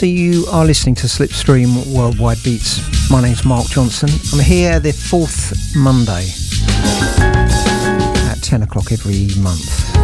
So you are listening to Slipstream Worldwide Beats. My name's Mark Johnson. I'm here the fourth Monday at 10 o'clock every month.